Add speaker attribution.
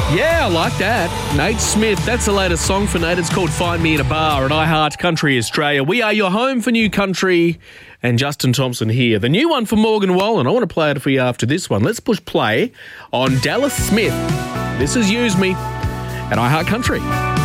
Speaker 1: Yeah, I like that. Nate Smith, that's the latest song for Nate. It's called Find Me in a Bar at iHeart Country Australia. We are your home for new country, and Justin Thompson here. The new one for Morgan Wallen. I want to play it for you after this one. Let's push play on Dallas Smith. This is Use Me at iHeart Country.